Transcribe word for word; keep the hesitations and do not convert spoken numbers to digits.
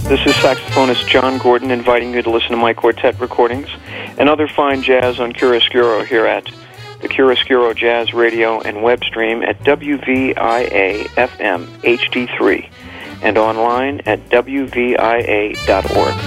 This is saxophonist John Gordon inviting you to listen to my quartet recordings and other fine jazz on Chiaroscuro here at the Chiaroscuro Jazz Radio and web stream at W V I A F M H D three and online at W V I A dot org.